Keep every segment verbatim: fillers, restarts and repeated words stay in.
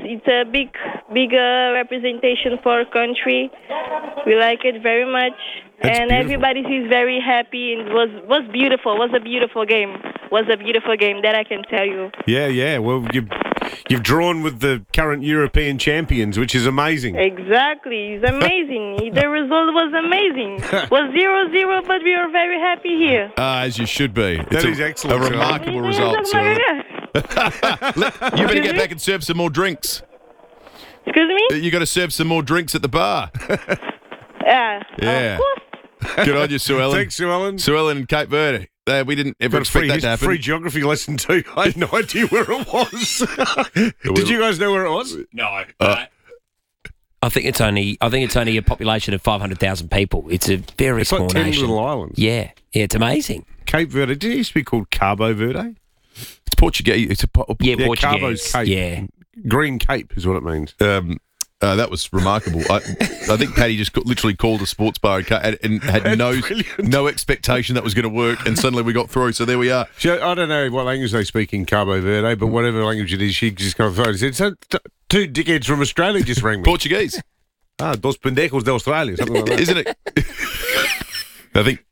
it's a big, big uh, representation for our country. We like it very much, That's and beautiful. everybody is very happy. And it was was beautiful. Was a beautiful game. Was a beautiful game. That I can tell you. Yeah, yeah. Well, you, you've drawn with the current European champions, which is amazing. Exactly. It's amazing. The result was amazing. It was zero zero, but we are very happy here. Uh, as you should be. That It's is a, excellent, A Sue Ellen. remarkable result, Sue Ellen. You better get back and serve some more drinks. Excuse me? You got to serve some more drinks at the bar. Yeah. Yeah. Of course. Good on you, Sue Ellen. Thanks, Sue Ellen. Sue Ellen and Cape Verde. Uh, we didn't ever Got a expect free, that to happen. free geography lesson too. I had no idea where it was. Did you guys know where it was? No. Uh, I think it's only I think it's only a population of five hundred thousand people. It's a very It's small like ten nation. little islands. Yeah, yeah, it's amazing. Cape Verde. Did it used to be called Cabo Verde? It's Portuguese. It's a po- Yeah, Yeah, Portuguese. Cabo's Cape. Yeah, Green Cape is what it means. Um, uh, that was remarkable. I, I think Paddy just got, literally called a sports bar and, cut- and, and had That's no brilliant. no expectation that was going to work, and suddenly we got through. So there we are. She, I don't know what language they speak in Cabo Verde, but whatever language it is, she just kind of phoned and said, so, t- two dickheads from Australia just rang me. Portuguese, ah, dos pendejos de Australia, something like that. isn't it? I think.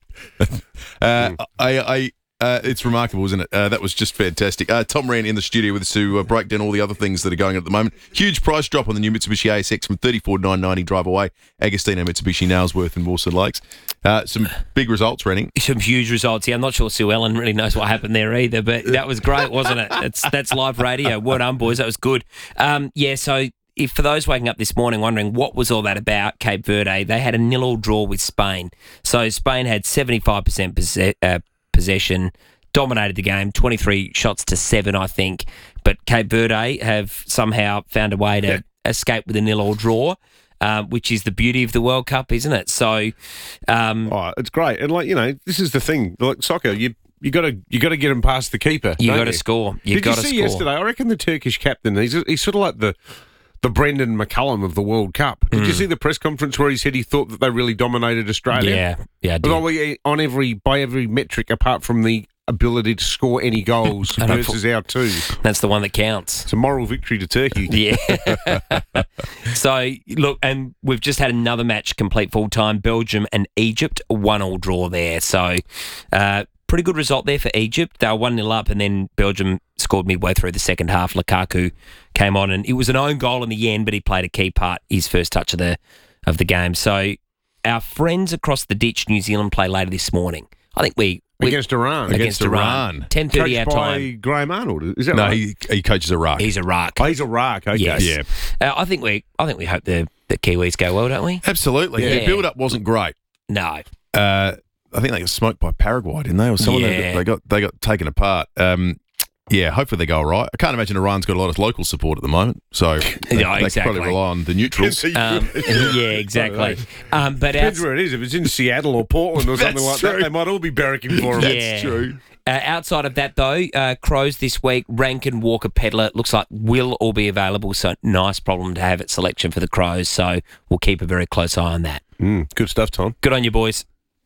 Uh, I. I Uh, it's remarkable, isn't it? Uh, that was just fantastic. Uh, Tom Rand in the studio with us to uh, break down all the other things that are going on at the moment. Huge price drop on the new Mitsubishi A S X from thirty-four thousand nine hundred ninety drive away. Agostino Mitsubishi, Nailsworth and Wilson Lakes. Uh, some big results, Rennie. some huge results. Yeah, I'm not sure Sue Ellen really knows what happened there either, but that was great, wasn't it? It's, that's live radio. Well done, boys. That was good. Um, yeah, so if for those waking up this morning wondering what was all that about, Cape Verde, they had a nil-all draw with Spain. So Spain had seventy-five percent possess- uh, possession, dominated the game, twenty-three shots to seven, I think. But Cape Verde have somehow found a way to Yeah. escape with a nil-all draw, uh, which is the beauty of the World Cup, isn't it? So, um, Oh, it's great. And, like, you know, this is the thing. Like soccer, you you got to you got to get them past the keeper. you don't got to score. You Did got you to see score. yesterday? I reckon the Turkish captain, he's, he's sort of like the the Brendan McCullum of the World Cup. Did you see the press conference where he said he thought that they really dominated Australia? Yeah, yeah, I did. But we, on every by every metric apart from the ability to score any goals And I versus our two. That's the one that counts. It's a moral victory to Turkey. Yeah. So, look, and we've just had another match complete full time. Belgium and Egypt, one all draw there. So, uh, pretty good result there for Egypt. They were one nil up, and then Belgium scored midway through the second half. Lukaku came on, and it was an own goal in the end, but he played a key part, his first touch of the of the game. So, our friends across the ditch, New Zealand, play later this morning. I think we. we Against Iran. against, Against Iran. Iran. ten thirty our Coached by time. Graham Arnold. Is that No, right? he, he coaches Iraq. He's Iraq. Oh, he's Iraq. Okay. Yes. Yeah. Uh, I think we. I think we hope the the Kiwis go well, don't we? Absolutely. Yeah. The build-up wasn't great. No. Uh, I think they got smoked by Paraguay, didn't they? Or someone Yeah. that they got they got taken apart. Um, yeah, hopefully they go all right. I can't imagine Iran's got a lot of local support at the moment, so they, Yeah, they exactly. could probably rely on the neutrals. Um, yeah, exactly. Um, but Depends outs- where it is. If it's in Seattle or Portland or something like That's that, true. they might all be barracking for him. Yeah. true. Uh, outside of that, though, uh, Crows this week, Rankin, Walker, Pedler, it looks like will all be available. So nice problem to have at selection for the Crows. So we'll keep a very close eye on that. Mm, good stuff, Tom. Good on you, boys.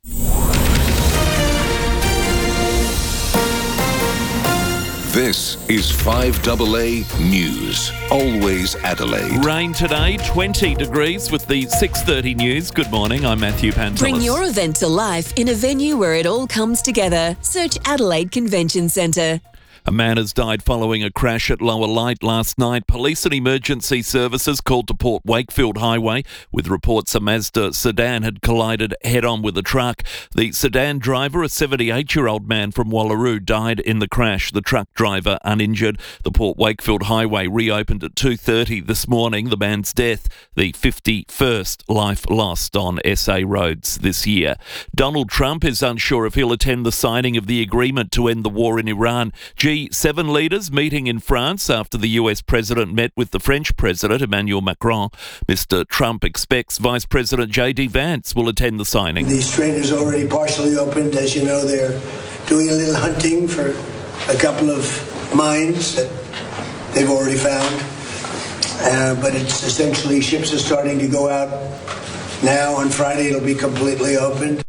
This is five A A News. Always Adelaide. Rain today, twenty degrees with the six thirty news. Good morning, I'm Matthew Pantelis. Bring your event to life in a venue where it all comes together. Search Adelaide Convention Centre. A man has died following a crash at Lower Light last night. Police and emergency services called to Port Wakefield Highway with reports a Mazda sedan had collided head-on with a truck. The sedan driver, a seventy-eight-year-old man from Wallaroo, died in the crash. The truck driver uninjured. The Port Wakefield Highway reopened at two thirty this morning. The man's death, the fifty-first life lost on S A roads this year. Donald Trump is unsure if he'll attend the signing of the agreement to end the war in Iran. G seven leaders meeting in France after the U S president met with the French president, Emmanuel Macron. Mister Trump expects Vice President J D Vance will attend the signing. The strait is already partially opened. As you know, they're doing a little hunting for a couple of mines that they've already found. Uh, but it's essentially ships are starting to go out now. On Friday, it'll be completely opened.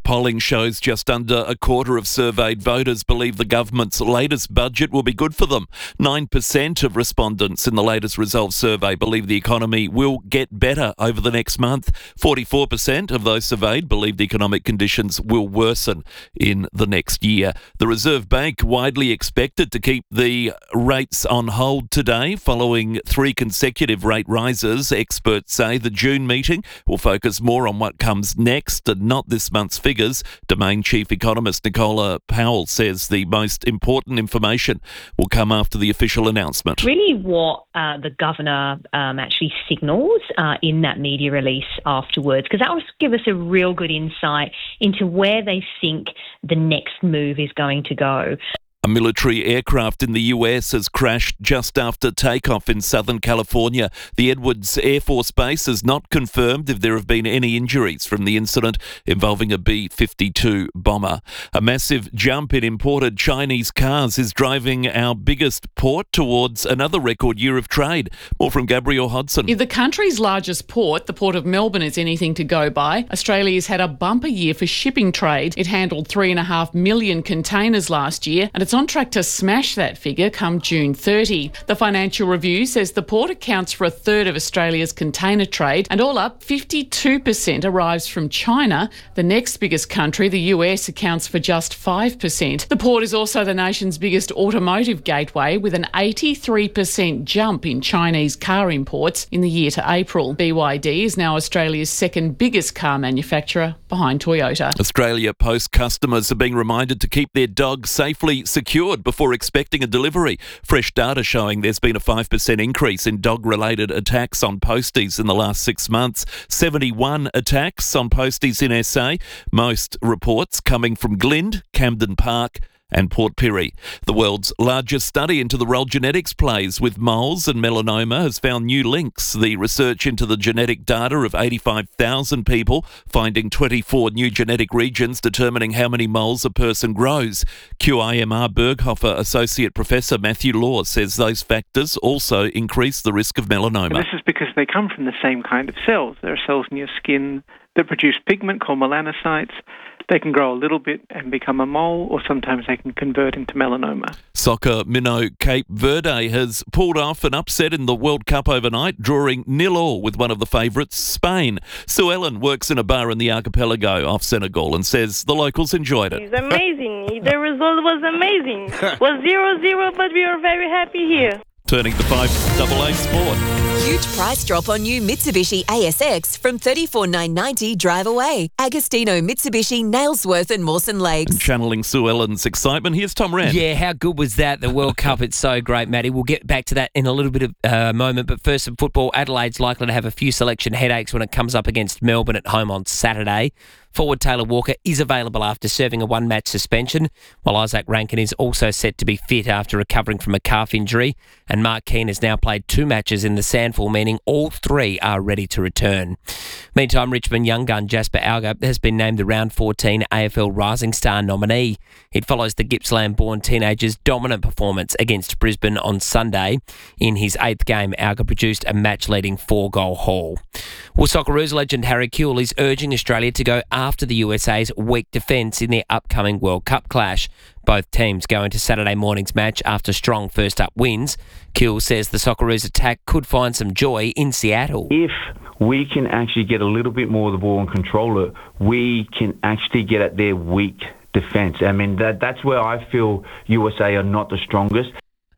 Polling shows just under a quarter of surveyed voters believe the government's latest budget will be good for them. nine percent of respondents in the latest Resolve survey believe the economy will get better over the next month. forty-four percent of those surveyed believe the economic conditions will worsen in the next year. The Reserve Bank widely expected to keep the rates on hold today following three consecutive rate rises. Experts say the June meeting will focus more on what comes next and not this month's figures. Domain Chief Economist Nicola Powell says the most important information will come after the official announcement. Really what uh, the Governor um, actually signals uh, in that media release afterwards, because that will give us a real good insight into where they think the next move is going to go. A military aircraft in the U S has crashed just after takeoff in Southern California. The Edwards Air Force Base has not confirmed if there have been any injuries from the incident involving a B fifty-two bomber. A massive jump in imported Chinese cars is driving our biggest port towards another record year of trade. More from Gabrielle Hodson. If the country's largest port, the Port of Melbourne, is anything to go by, Australia's had a bumper year for shipping trade. It handled three and a half million containers last year, and it's on track to smash that figure come June thirtieth. The Financial Review says the port accounts for a third of Australia's container trade, and all up, fifty-two percent arrives from China. The next biggest country, the U S, accounts for just five percent. The port is also the nation's biggest automotive gateway, with an eighty-three percent jump in Chinese car imports in the year to April. B Y D is now Australia's second biggest car manufacturer, behind Toyota. Australia Post customers are being reminded to keep their dogs safely secured before expecting a delivery. Fresh data showing there's been a five percent increase in dog-related attacks on posties in the last six months. seventy-one attacks on posties in S A, most reports coming from Glynde, Camden Park and Port Pirie. The world's largest study into the role genetics plays with moles and melanoma has found new links. The research into the genetic data of eighty-five thousand people, finding twenty-four new genetic regions determining how many moles a person grows. Q I M R Berghofer Associate Professor Matthew Law says those factors also increase the risk of melanoma. And this is because they come from the same kind of cells. There are cells in your skin that produce pigment called melanocytes. They can grow a little bit and become a mole, or sometimes they can convert into melanoma. Soccer minnow Cape Verde has pulled off an upset in the World Cup overnight, drawing nil all with one of the favourites, Spain. Sue Ellen works in a bar in the archipelago off Senegal and says the locals enjoyed it. It's amazing. The result was amazing. It was zero zero, but we are very happy here. Turning to five double A Sport. Huge price drop on new Mitsubishi A S X from thirty-four thousand nine hundred ninety dollars drive away. Agostino, Mitsubishi, Nailsworth and Mawson Lakes. And channeling Sue Ellen's excitement, here's Tom Wren. Yeah, how good was that? The World Cup, it's so great, Matty. We'll get back to that in a little bit of a uh, moment. But first, some football. Adelaide's likely to have a few selection headaches when it comes up against Melbourne at home on Saturday. Forward Taylor Walker is available after serving a one-match suspension, while Isaac Rankin is also set to be fit after recovering from a calf injury. And Mark Keane has now played two matches in the Sandful, meaning all three are ready to return. Meantime, Richmond young gun Jasper Alger has been named the Round fourteen A F L Rising Star nominee. It follows the Gippsland-born teenager's dominant performance against Brisbane on Sunday. In his eighth game, Alger produced a match-leading four-goal haul. Well, Socceroos legend Harry Kewell is urging Australia to go after the U S A's weak defence in their upcoming World Cup clash. Both teams go into Saturday morning's match after strong first-up wins. Kewell says the Socceroos attack could find some joy in Seattle. If we can actually get a little bit more of the ball and control it, we can actually get at their weak defence. I mean, that that's where I feel U S A are not the strongest.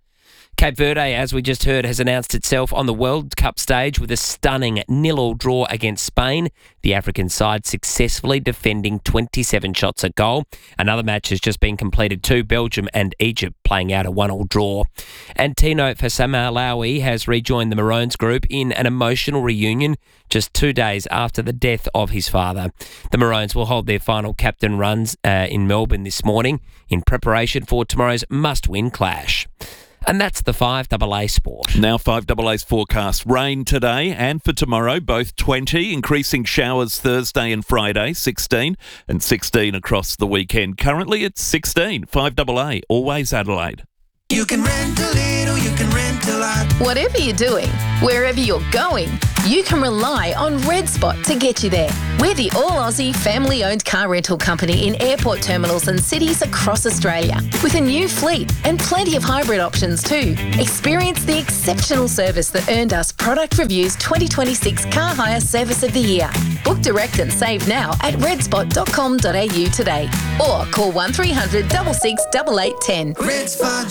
Cape Verde, as we just heard, has announced itself on the World Cup stage with a stunning nil-all draw against Spain. The African side successfully defending twenty-seven shots at goal. Another match has just been completed too, Belgium and Egypt playing out a one-all draw. And Tino Fasamalawi has rejoined the Maroons group in an emotional reunion just two days after the death of his father. The Maroons will hold their final captain runs uh, in Melbourne this morning in preparation for tomorrow's must-win clash. And that's the five double A Sport. Now five double A's forecast. Rain today and for tomorrow, both twenty. Increasing showers Thursday and Friday, sixteen. And sixteen across the weekend. Currently it's sixteen. five double A, always Adelaide. You can rent a little, you can rent a lot. Whatever you're doing, wherever you're going, you can rely on Red Spot to get you there. We're the all-Aussie, family-owned car rental company in airport terminals and cities across Australia, with a new fleet and plenty of hybrid options too. Experience the exceptional service that earned us Product Review's twenty twenty-six Car Hire Service of the Year. Book direct and save now at red spot dot com dot a u today, or call one three hundred, six six, eight eight one zero. Red Spot.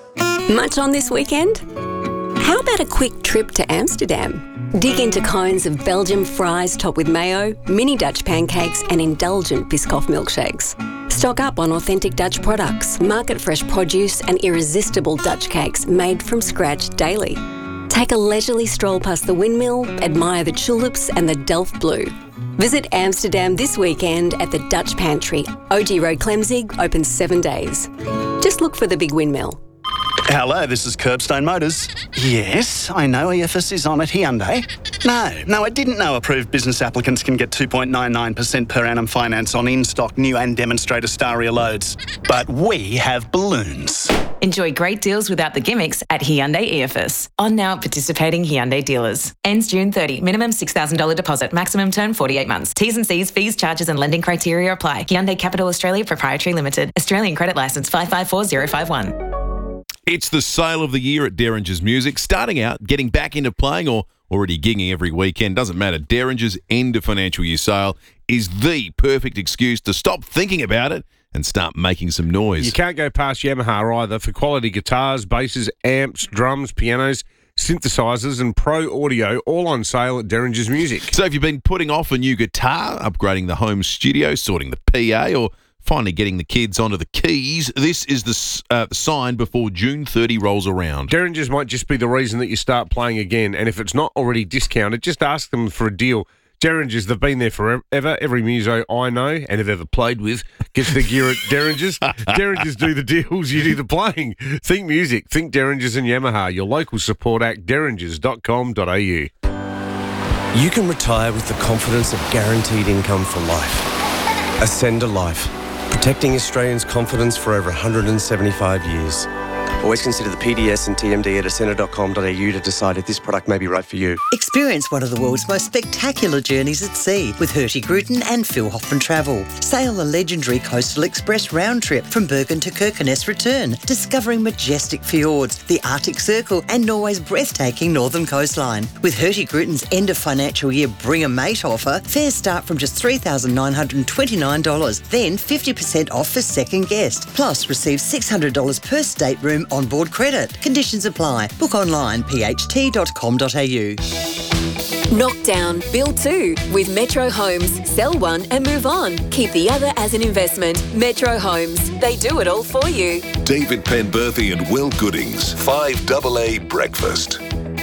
Much on this weekend? How about a quick trip to Amsterdam? Dig into cones of Belgian fries topped with mayo, mini Dutch pancakes and indulgent Biscoff milkshakes. Stock up on authentic Dutch products, market-fresh produce and irresistible Dutch cakes made from scratch daily. Take a leisurely stroll past the windmill, admire the tulips and the Delft Blue. Visit Amsterdam this weekend at the Dutch Pantry. O G Road Clemzig, open seven days. Just look for the big windmill. Hello, this is Curbstone Motors. Yes, I know E F S is on at Hyundai. No, no, I didn't know approved business applicants can get two point nine nine percent per annum finance on in-stock new and demonstrator Staria loads. But we have balloons. Enjoy great deals without the gimmicks at Hyundai E F S. On now at participating Hyundai dealers. Ends June thirtieth. Minimum six thousand dollars deposit. Maximum term forty-eight months. T's and C's, fees, charges and lending criteria apply. Hyundai Capital Australia Proprietary Limited. Australian credit licence five five four zero five one. It's the sale of the year at Derringer's Music. Starting out, getting back into playing or already gigging every weekend, doesn't matter. Derringer's end of financial year sale is the perfect excuse to stop thinking about it and start making some noise. You can't go past Yamaha either for quality guitars, basses, amps, drums, pianos, synthesizers and pro audio, all on sale at Derringer's Music. So if you've been putting off a new guitar, upgrading the home studio, sorting the P A, or finally getting the kids onto the keys, this is the uh, sign before June thirtieth rolls around. Derringer's might just be the reason that you start playing again, and if it's not already discounted, just ask them for a deal. Derringer's, they've been there forever. Every muso I know and have ever played with gets their gear at Derringer's. Derringer's do the deals, you do the playing. Think music, think Derringer's and Yamaha. Your local support act, derringers dot com dot a u. You can retire with the confidence of guaranteed income for life. Ascend a Life, protecting Australians' confidence for over one hundred seventy-five years. Always consider the P D S and T M D at ascender dot com dot a u to decide if this product may be right for you. Experience one of the world's most spectacular journeys at sea with Hershey Gruton and Phil Hoffman Travel. Sail the legendary Coastal Express round trip from Bergen to Kirkenes return, discovering majestic fjords, the Arctic Circle and Norway's breathtaking northern coastline. With Hershey Gruton's end of financial year Bring a Mate offer, fares start from just three thousand nine hundred twenty-nine dollars, then fifty percent off for second guest. Plus, receive six hundred dollars per stateroom on-board credit. Conditions apply. Book online, p h t dot com dot a u. Knock down, build two with Metro Homes. Sell one and move on. Keep the other as an investment. Metro Homes. They do it all for you. David Penberthy and Will Goodings. five double A Breakfast.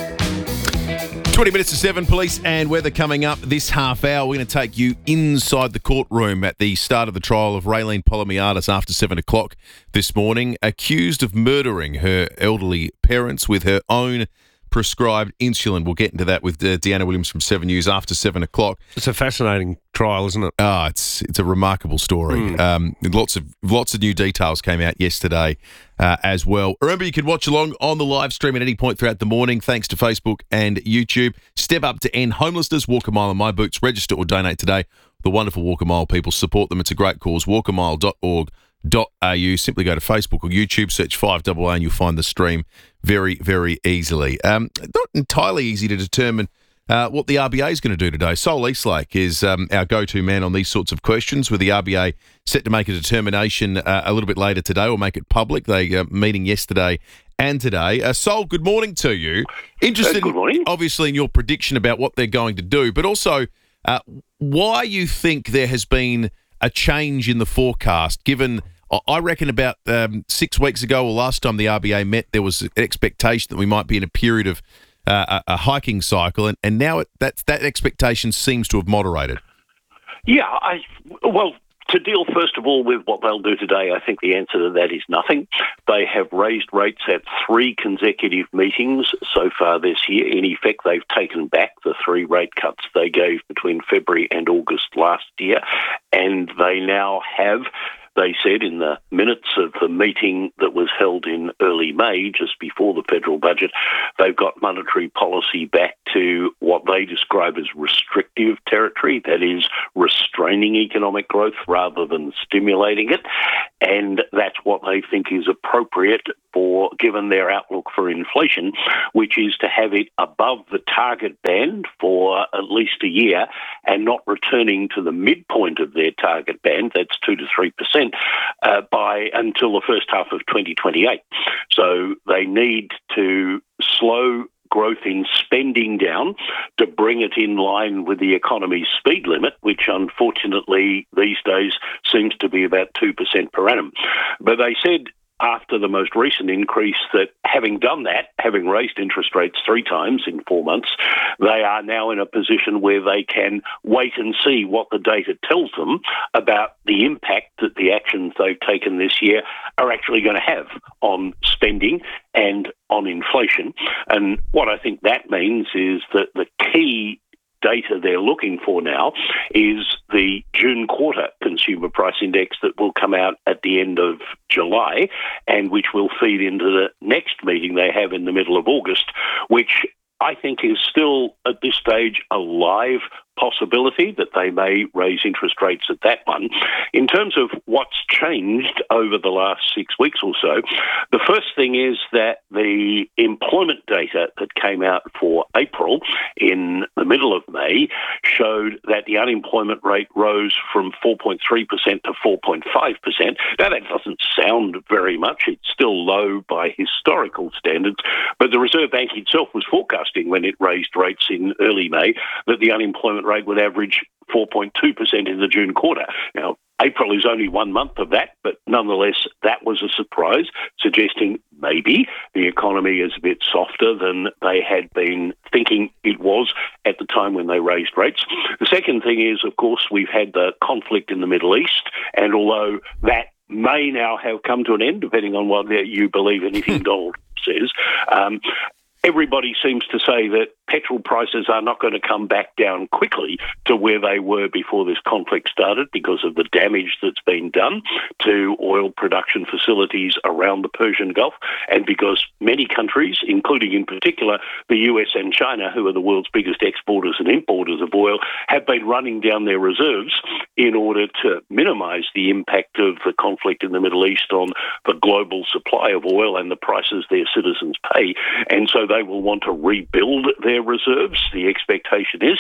twenty minutes to seven, police and weather coming up this half hour. We're going to take you inside the courtroom at the start of the trial of Raylene Polemiadis after seven o'clock this morning, accused of murdering her elderly parents with her own prescribed insulin. We'll get into that with uh, Deanna Williams from seven News after seven o'clock. It's a fascinating trial, isn't it? Ah, oh, it's it's a remarkable story. Mm. Um, lots of lots of new details came out yesterday uh, as well. Remember, you can watch along on the live stream at any point throughout the morning, thanks to Facebook and YouTube. Step up to end homelessness. Walk a mile in my boots. Register or donate today. The wonderful Walk a Mile people, support them. It's a great cause. walk a mile dot org dot a u. Simply go to Facebook or YouTube, search five A A and you'll find the stream very, very easily. Um, not entirely easy to determine uh, what the R B A is going to do today. Sol Eastlake is um, our go-to man on these sorts of questions, with the R B A set to make a determination uh, a little bit later today, or make it public. They uh, meeting yesterday and today. Uh, Sol, good morning to you. Interested, uh, good morning. Obviously, in your prediction about what they're going to do, but also uh, why you think there has been a change in the forecast, given I reckon about um, six weeks ago, or last time the R B A met, there was an expectation that we might be in a period of uh, a, a hiking cycle, and, and now it, that that expectation seems to have moderated. Yeah, I well, to deal first of all with what they'll do today, I think the answer to that is nothing. They have raised rates at three consecutive meetings so far this year. In effect, they've taken back the three rate cuts they gave between February and August last year, and they now have they said in the minutes of the meeting that was held in early May, just before the federal budget, they've got monetary policy back to what they describe as restrictive territory, that is, restraining economic growth rather than stimulating it. And that's what they think is appropriate for, given their outlook for inflation, which is to have it above the target band for at least a year and not returning to the midpoint of their target band, that's two to three percent, uh, by until the first half of twenty twenty-eight. So they need to slow growth in spending down to bring it in line with the economy's speed limit, which unfortunately these days seems to be about two percent per annum. But they said after the most recent increase that having done that, having raised interest rates three times in four months, they are now in a position where they can wait and see what the data tells them about the impact that the actions they've taken this year are actually going to have on spending and on inflation. And what I think that means is that the key data they're looking for now is the June quarter consumer price index that will come out at the end of July and which will feed into the next meeting they have in the middle of August, which I think is still at this stage a live possibility that they may raise interest rates at that one. In terms of what's changed over the last six weeks or so, the first thing is that the employment data that came out for April in the middle of May showed that the unemployment rate rose from four point three percent to four point five percent. Now, that doesn't sound very much. It's still low by historical standards, but the Reserve Bank itself was forecasting when it raised rates in early May that the unemployment rate would average four point two percent in the June quarter. Now, April is only one month of that, but nonetheless, that was a surprise, suggesting maybe the economy is a bit softer than they had been thinking it was at the time when they raised rates. The second thing is, of course, we've had the conflict in the Middle East, and although that may now have come to an end, depending on whether you believe anything Donald says, um, everybody seems to say that petrol prices are not going to come back down quickly to where they were before this conflict started because of the damage that's been done to oil production facilities around the Persian Gulf, and because many countries, including in particular the U S and China, who are the world's biggest exporters and importers of oil, have been running down their reserves in order to minimise the impact of the conflict in the Middle East on the global supply of oil and the prices their citizens pay. And so they will want to rebuild their reserves, the expectation is.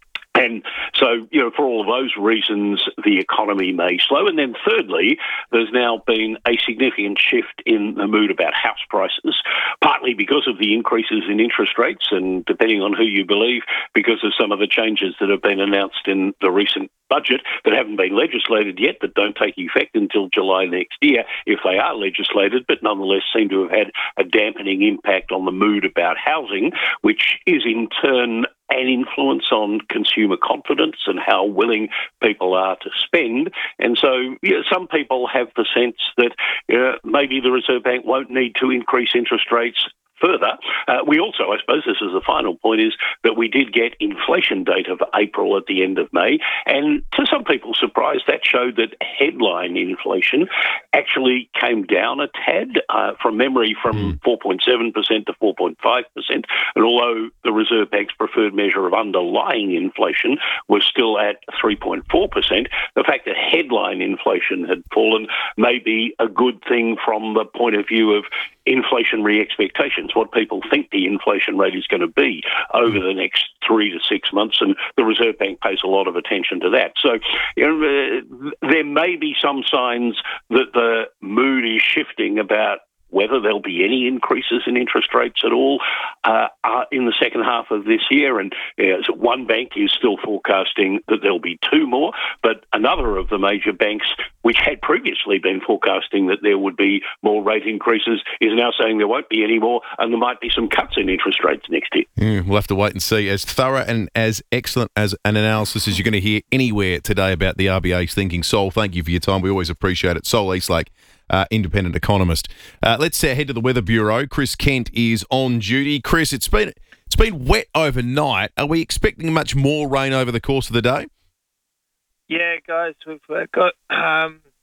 And so, you know, for all of those reasons, the economy may slow. And then thirdly, there's now been a significant shift in the mood about house prices, partly because of the increases in interest rates and, depending on who you believe, because of some of the changes that have been announced in the recent budget that haven't been legislated yet, that don't take effect until July next year if they are legislated, but nonetheless seem to have had a dampening impact on the mood about housing, which is in turn an influence on consumer confidence and how willing people are to spend. And so you know, some people have the sense that uh, maybe the Reserve Bank won't need to increase interest rates further. Uh, we also, I suppose this is the final point, is that we did get inflation data for April at the end of May, and to some people's surprise, that showed that headline inflation actually came down a tad uh, from memory from four point seven percent to four point five percent, and although the Reserve Bank's preferred measure of underlying inflation was still at three point four percent, the fact that headline inflation had fallen may be a good thing from the point of view of inflationary expectations, what people think the inflation rate is going to be over the next three to six months, and the Reserve Bank pays a lot of attention to that. So you know, uh, there may be some signs that the mood is shifting about whether there'll be any increases in interest rates at all uh, uh, in the second half of this year. And uh, so one bank is still forecasting that there'll be two more, but another of the major banks, which had previously been forecasting that there would be more rate increases, is now saying there won't be any more, and there might be some cuts in interest rates next year. Yeah, we'll have to wait and see. As thorough and as excellent as an analysis as you're going to hear anywhere today about the R B A's thinking. Sol, thank you for your time. We always appreciate it. Sol Eastlake, Uh, independent economist. Uh, let's uh, head to the Weather Bureau. Chris Kent is on duty. Chris, it's been it's been wet overnight. Are we expecting much more rain over the course of the day? Yeah, guys, we've uh, got um,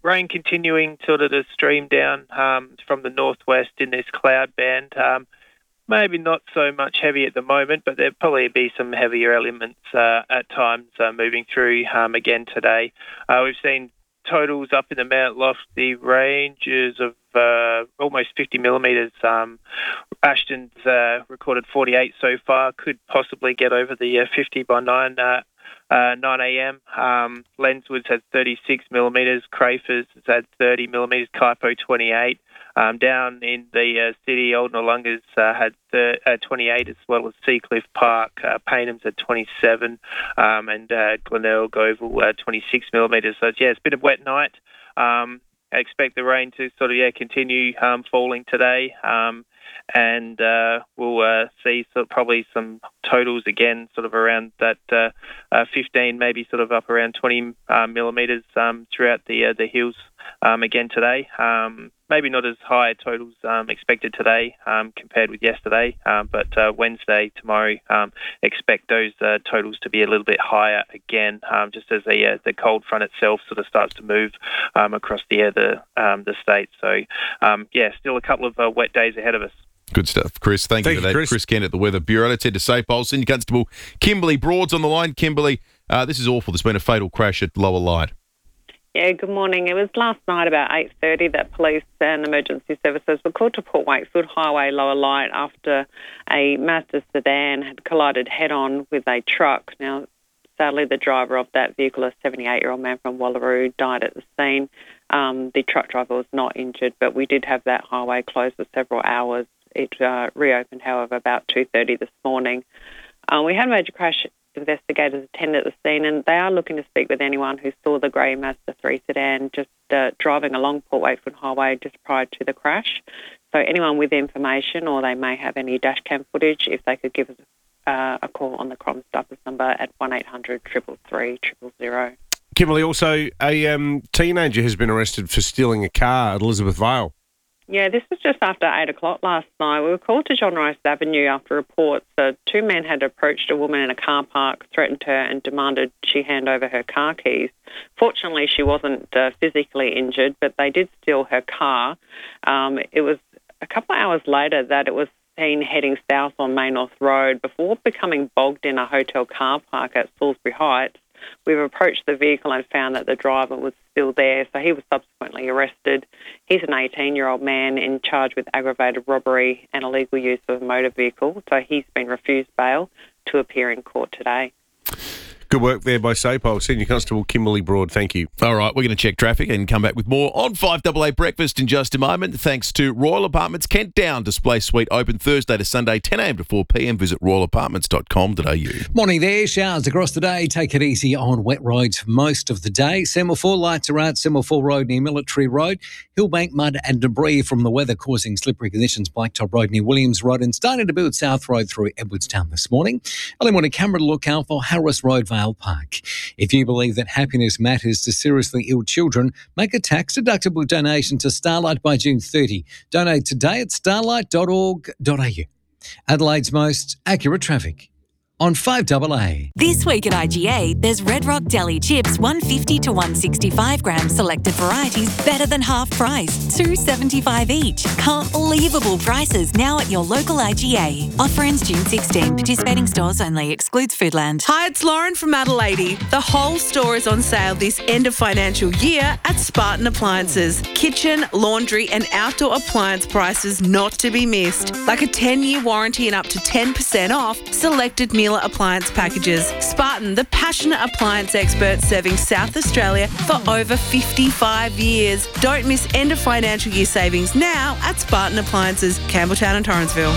rain continuing sort of to stream down um, from the northwest in this cloud band. Um, maybe not so much heavy at the moment, but there'll probably be some heavier elements uh, at times uh, moving through um, again today. Uh, we've seen totals up in the Mount Lofty ranges of uh, almost fifty millimetres. Um, Ashton's uh, recorded forty-eight so far, could possibly get over the uh, fifty by nine uh, uh, nine a.m. Um, Lenswood's had thirty-six millimetres, Crafers has had thirty millimetres, Kaipo twenty-eight. Um, down in the uh, city, Old Nollunga's uh, had thir- uh, twenty-eight, as well as Seacliff Park. Uh, Paynham's had twenty-seven, um, and uh, Glenelg Oval uh, twenty-six millimetres. So, yeah, it's been a wet night. Um, I expect the rain to sort of, yeah, continue um, falling today. Um, and uh, we'll uh, see sort of probably some totals again, sort of around that uh, uh, fifteen, maybe sort of up around twenty uh, millimetres um, throughout the uh, the hills um, again today. Um, maybe not as high totals um, expected today um, compared with yesterday, um, but uh, Wednesday, tomorrow, um, expect those uh, totals to be a little bit higher again, um, just as the uh, the cold front itself sort of starts to move um, across the uh, the um, the state. So, um, yeah, still a couple of uh, wet days ahead of us. Good stuff, Chris. Thank, Thank you for you, that. Chris. Chris Kent at the Weather Bureau. Let's head to Safe Pole. Senior Constable Kimberly Broad's on the line. Kimberly, uh, this is awful. There's been a fatal crash at Lower Light. Yeah, good morning. It was last night about eight thirty that police and emergency services were called to Port Wakefield Highway Lower Light after a Mazda sedan had collided head-on with a truck. Now, sadly, the driver of that vehicle, a seventy-eight-year-old man from Wallaroo, died at the scene. Um, the truck driver was not injured, but we did have that highway closed for several hours. It uh, reopened, however, about two thirty this morning. Uh, we had major crash investigators attend at the scene, and they are looking to speak with anyone who saw the grey Mazda three sedan just uh, driving along Port Wakefield Highway just prior to the crash. So anyone with information, or they may have any dash cam footage, if they could give us uh, a call on the Crime Stoppers number at one eight hundred, three three three, zero zero zero. Kimberly, also a um, teenager has been arrested for stealing a car at Elizabeth Vale. Yeah, this was just after eight o'clock last night. We were called to John Rice Avenue after reports that two men had approached a woman in a car park, threatened her and demanded she hand over her car keys. Fortunately, she wasn't uh, physically injured, but they did steal her car. Um, it was a couple of hours later that it was seen heading south on Main North Road before becoming bogged in a hotel car park at Salisbury Heights. We've approached the vehicle and found that the driver was still there, so he was subsequently arrested. He's an eighteen-year-old man in charge with aggravated robbery and illegal use of a motor vehicle, so he's been refused bail to appear in court today. Good work there by SAPOL. Senior Constable Kimberly Broad, thank you. All right, we're going to check traffic and come back with more on five A A Breakfast in just a moment. Thanks to Royal Apartments Kent Down Display Suite, open Thursday to Sunday, ten a.m. to four p.m. Visit royal apartments dot com dot a u. Morning there. Showers across the day. Take it easy on wet roads for most of the day. Semaphore lights are out. Semaphore Road near Military Road. Hillbank mud and debris from the weather causing slippery conditions. Blacktop Road near Williams Road, and starting to build South Road through Edwardstown this morning. Early morning camera to look out for Harris Road, Vale Park. If you believe that happiness matters to seriously ill children, make a tax-deductible donation to Starlight by June thirtieth. Donate today at starlight dot org dot a u. Adelaide's most accurate traffic on five A A. This week at I G A, there's Red Rock Deli chips, one fifty to one sixty-five gram selected varieties, better than half price, two seventy-five each. Unbelievable prices now at your local I G A. Offer ends June sixteenth. Participating stores only. Excludes Foodland. Hi, it's Lauren from Adelaide. The whole store is on sale this end of financial year at Spartan Appliances. Kitchen, laundry and outdoor appliance prices not to be missed. Like a ten-year warranty and up to ten percent off selected Miele appliance packages. Spartan, the passionate appliance expert serving South Australia for over fifty-five years. Don't miss end of financial year savings now at Spartan Appliances, Campbelltown and Torrensville.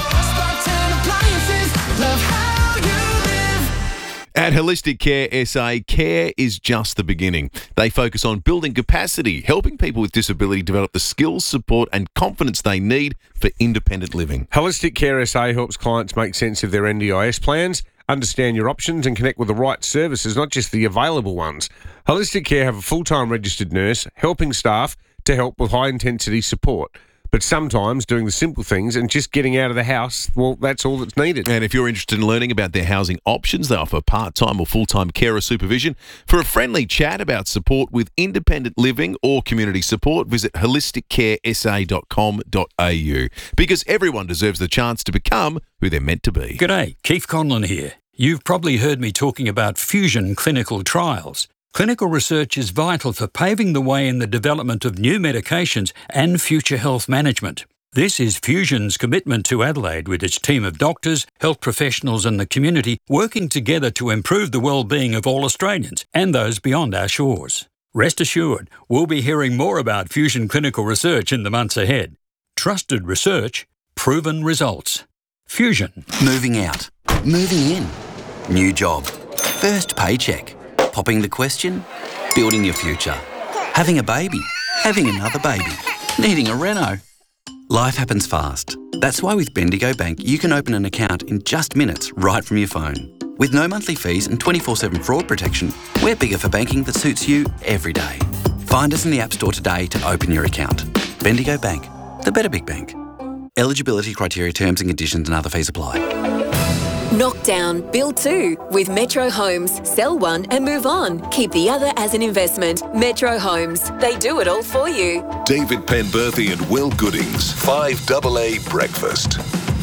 At Holistic Care S A, care is just the beginning. They focus on building capacity, helping people with disability develop the skills, support and confidence they need for independent living. Holistic Care S A helps clients make sense of their N D I S plans, understand your options and connect with the right services, not just the available ones. Holistic Care have a full-time registered nurse helping staff to help with high-intensity support. But sometimes doing the simple things and just getting out of the house, well, that's all that's needed. And if you're interested in learning about their housing options, they offer part-time or full-time carer supervision. For a friendly chat about support with independent living or community support, visit holistic care s a dot com dot a u, because everyone deserves the chance to become who they're meant to be. G'day, Keith Conlon here. You've probably heard me talking about fusion clinical trials. Clinical research is vital for paving the way in the development of new medications and future health management. This is Fusion's commitment to Adelaide, with its team of doctors, health professionals and the community working together to improve the well-being of all Australians and those beyond our shores. Rest assured, we'll be hearing more about Fusion clinical research in the months ahead. Trusted research, proven results. Fusion. Moving out. Moving in. New job. First paycheck. Popping the question, building your future. Having a baby, having another baby, needing a reno. Life happens fast. That's why with Bendigo Bank, you can open an account in just minutes right from your phone. With no monthly fees and twenty-four seven fraud protection, we're bigger for banking that suits you every day. Find us in the App Store today to open your account. Bendigo Bank, the better big bank. Eligibility criteria, terms and conditions and other fees apply. Knock down, build two with Metro Homes. Sell one and move on. Keep the other as an investment. Metro Homes. They do it all for you. David Penberthy and Will Goodings, five double A Breakfast.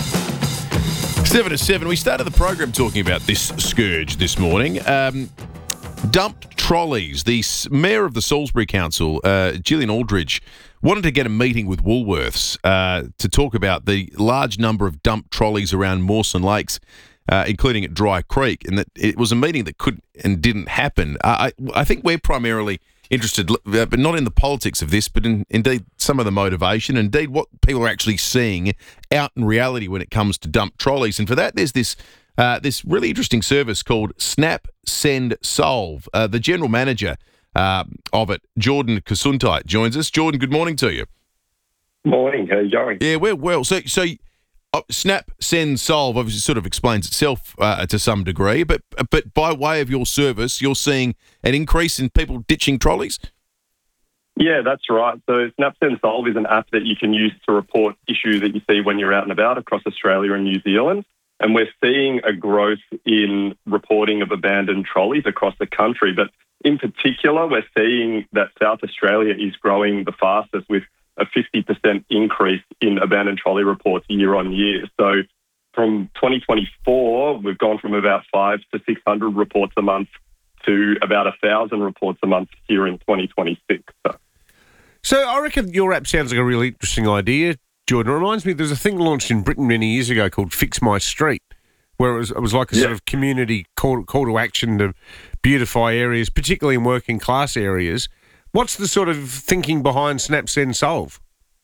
Seven to seven. We started the program talking about this scourge this morning. Um, dumped trolleys. The Mayor of the Salisbury Council, uh, Gillian Aldridge, wanted to get a meeting with Woolworths uh, to talk about the large number of dumped trolleys around Mawson Lakes, uh, including at Dry Creek, and that it was a meeting that could and didn't happen. Uh, I, I think we're primarily interested, uh, but not in the politics of this, but in indeed some of the motivation, indeed what people are actually seeing out in reality when it comes to dumped trolleys. And for that, there's this uh, this really interesting service called Snap, Send, Solve. Uh, the general manager uh, of it, Jordan Kasuntait, joins us. Jordan, good morning to you. Morning. How are you going? Yeah, we're well. So, so uh, Snap, Send, Solve obviously sort of explains itself uh, to some degree, but but by way of your service, you're seeing an increase in people ditching trolleys? Yeah, that's right. So Snap, Send, Solve is an app that you can use to report issues that you see when you're out and about across Australia and New Zealand. And we're seeing a growth in reporting of abandoned trolleys across the country. But in particular, we're seeing that South Australia is growing the fastest, with a fifty percent increase in abandoned trolley reports year on year. So from twenty twenty-four, we've gone from about five to six hundred reports a month to about one thousand reports a month here in twenty twenty-six. So. So I reckon your app sounds like a really interesting idea, Jordan. It reminds me, there's a thing launched in Britain many years ago called Fix My Street, where it was, it was like a yeah. sort of community call, call to action to beautify areas, particularly in working class areas. What's the sort of thinking behind Snap, Send, Solve?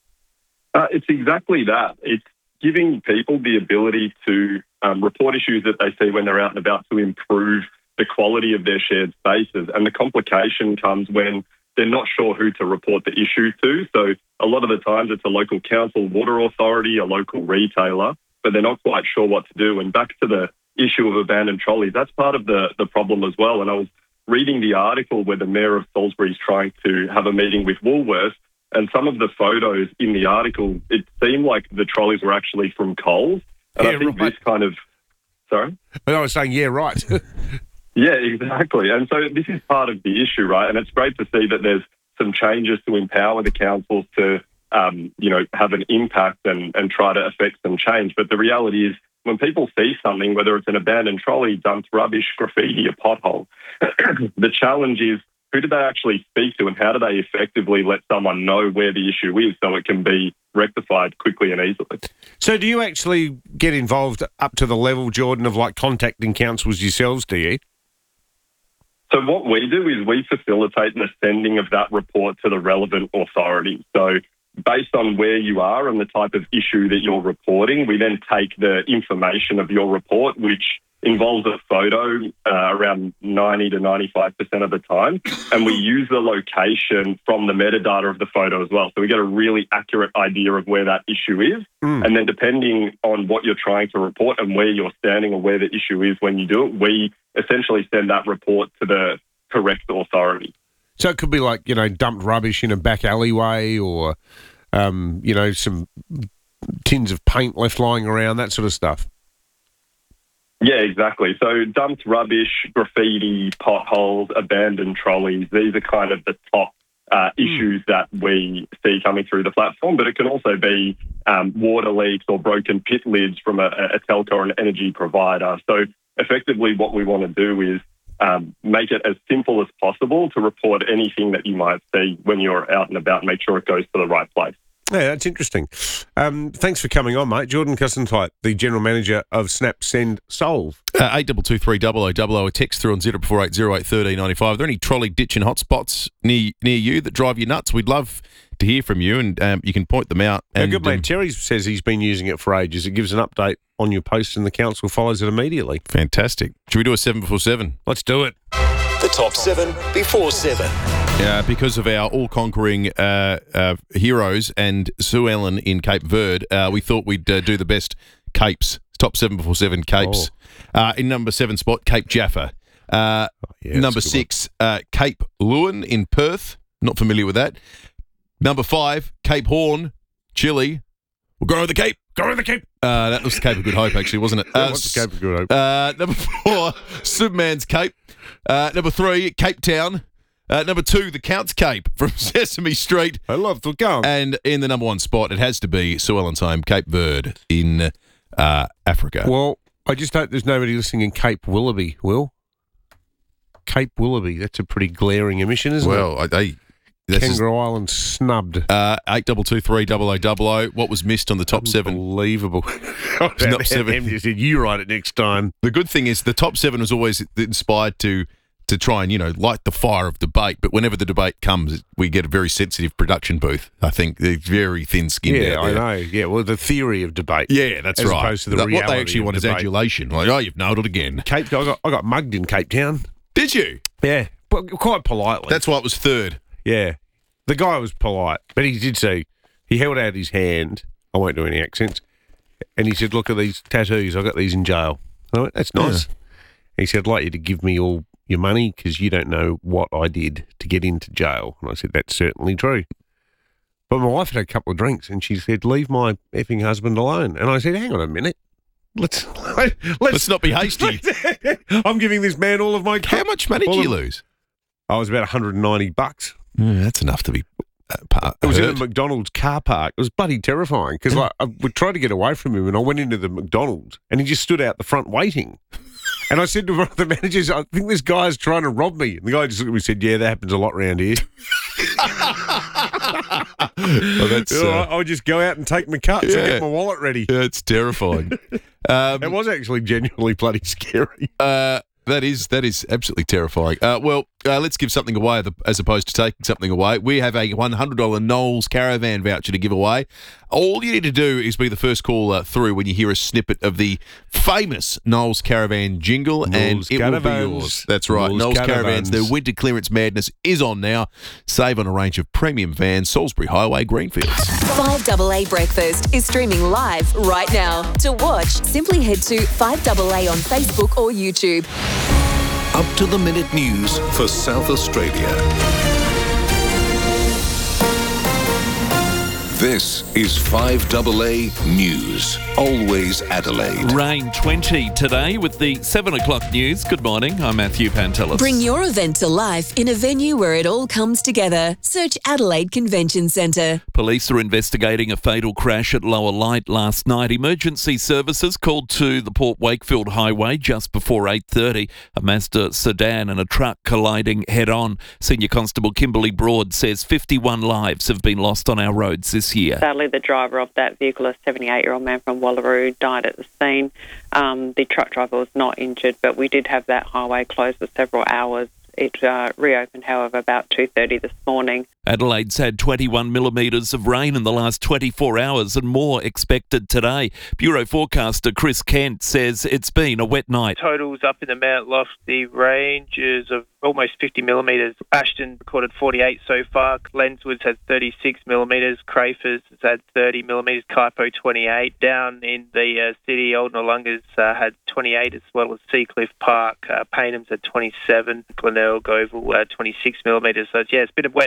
Uh, it's exactly that. It's giving people the ability to um, report issues that they see when they're out and about to improve the quality of their shared spaces. And the complication comes when they're not sure who to report the issue to. So a lot of the times it's a local council, water authority, a local retailer, but they're not quite sure what to do. And back to the issue of abandoned trolleys, that's part of the, the problem as well. And I was reading the article where the Mayor of Salisbury is trying to have a meeting with Woolworths, and some of the photos in the article, it seemed like the trolleys were actually from Coles. And yeah, I think right. this kind of... Sorry? I was saying, yeah, right. Yeah, exactly. And so this is part of the issue, right? And it's great to see that there's some changes to empower the councils to, um, you know, have an impact and, and try to affect some change. But the reality is, when people see something, whether it's an abandoned trolley, dumped rubbish, graffiti, a pothole, the challenge is, who do they actually speak to and how do they effectively let someone know where the issue is so it can be rectified quickly and easily? So do you actually get involved up to the level, Jordan, of like contacting councils yourselves, do you? So what we do is we facilitate the sending of that report to the relevant authority. So based on where you are and the type of issue that you're reporting, we then take the information of your report, which involves a photo uh, around ninety to ninety-five percent of the time, and we use the location from the metadata of the photo as well. So we get a really accurate idea of where that issue is. Mm. And then depending on what you're trying to report and where you're standing or where the issue is when you do it, we essentially send that report to the correct authority. So it could be like, you know, dumped rubbish in a back alleyway or um, you know, some tins of paint left lying around, that sort of stuff. Yeah, exactly. So dumped rubbish, graffiti, potholes, abandoned trolleys, these are kind of the top uh, issues that we see coming through the platform, but it can also be um, water leaks or broken pit lids from a, a telco or an energy provider. So effectively what we want to do is um, make it as simple as possible to report anything that you might see when you're out and about, make sure it goes to the right place. Yeah, that's interesting. Um, thanks for coming on, mate. Jordan Custantite, the General Manager of Snap Send Solve. Uh, eight two two three double oh double oh, a text through on zero four eight zero eight one three nine five. Are there any trolley ditch and hotspots near near you that drive you nuts? We'd love to hear from you, and um, you can point them out. Our And, good mate um, Terry says he's been using it for ages. It gives an update on your post and the council follows it immediately. Fantastic. Should we do a seven before seven? Let's do it. The top seven before seven. Uh, because of our all-conquering uh, uh, heroes and Sue Ellen in Cape Verde, uh, we thought we'd uh, do the best capes, top seven before seven capes. Oh. Uh, in number seven spot, Cape Jaffa. Uh, yeah, number that's a good six, uh, Cape Lewin in Perth. Not familiar with that. Number five, Cape Horn, Chile. We'll go over the Cape. Go over the Cape. Uh, that was the Cape of Good Hope, actually, wasn't it? Yeah, Uh, what's the Cape of Good Hope? Uh, number four, Superman's Cape. Uh, number three, Cape Town. Uh, number two, the Count's Cape from Sesame Street. I love the Count. And in the number one spot, it has to be Sue Ellen's home, Cape Verde in uh, Africa. Well, I just hope there's nobody listening in Cape Willoughby, Will. Cape Willoughby, that's a pretty glaring omission, isn't well, it? I, I, this Kangaroo Island snubbed. Uh, eight two two three double oh double oh. What was missed on the top seven? Unbelievable. Top seven. Em just said, you write it next time. The good thing is the top seven was always inspired to to try and, you know, light the fire of debate. But whenever the debate comes, we get a very sensitive production booth. I think they're very thin-skinned Yeah, out I there. know. Yeah, well, the theory of debate. Yeah, that's as right. opposed to the What reality they actually of want is debate. adulation. Like, oh, you've nailed it again. Cape, I got, I got mugged in Cape Town. Did you? Yeah, but quite politely. That's why it was third. Yeah. The guy was polite, but he did say, he held out his hand. I won't do any accents. And he said, look at these tattoos. I got these in jail. And I went, that's nice. Yeah. He said, I'd like you to give me all your money because you don't know what I did to get into jail. And I said, that's certainly true. But my wife had a couple of drinks and she said, leave my effing husband alone. And I said, hang on a minute. Let's let's, Let's not be hasty. I'm giving this man all of my... How much money did all you of- lose? I was about one hundred ninety bucks. Yeah, that's enough to be uh, pa- It was in a hurt. McDonald's car park. It was bloody terrifying because like, I would try to get away from him and I went into the McDonald's and he just stood out the front waiting. And I said to one of the managers, I think this guy's trying to rob me. And the guy just looked at me and said, yeah, that happens a lot around here. Well, that's, You know, uh, I would just go out and take my cuts and yeah. get my wallet ready. Yeah, it's terrifying. um, It was actually genuinely bloody scary. Uh, that is that is absolutely terrifying. Uh, well, uh, let's give something away as opposed to taking something away. We have a one hundred dollars Knowles Caravan voucher to give away. All you need to do is be the first caller through when you hear a snippet of the famous Knowles Caravan jingle, Knowles and it will be Caravans. yours. That's right. Knowles Knowles Caravans. Caravans. Their winter clearance madness is on now. Save on a range of premium vans, Salisbury Highway, Greenfields. five A A Breakfast is streaming live right now. To watch, simply head to five A A on Facebook or YouTube. Up to the minute news for South Australia. This is five A A News. Always Adelaide. Rain twenty today with the seven o'clock news. Good morning, I'm Matthew Pantelis. Bring your event to life in a venue where it all comes together. Search Adelaide Convention Centre. Police are investigating a fatal crash at Lower Light last night. Emergency services called to the Port Wakefield Highway just before eight thirty. A Mazda sedan and a truck colliding head-on. Senior Constable Kimberly Broad says fifty-one lives have been lost on our roads this year. Sadly, the driver of that vehicle, a seventy-eight-year-old man from Wallaroo, died at the scene. Um, the truck driver was not injured, but we did have that highway closed for several hours. It uh, reopened, however, about two thirty this morning. Adelaide's had twenty-one millimetres of rain in the last twenty-four hours and more expected today. Bureau forecaster Chris Kent says it's been a wet night. Totals up in the Mount Lofty ranges of almost fifty millimetres. Ashton recorded forty-eight so far. Lenswood's had thirty-six millimetres. Crafers has had thirty millimetres. Kaipo twenty-eight. Down in the uh, city, Old Nollunga's uh, had twenty-eight, as well as Seacliff Park. Uh, Paynham's had twenty-seven. Glenelg Oval uh, twenty-six millimetres. So yeah, it's been a wet night.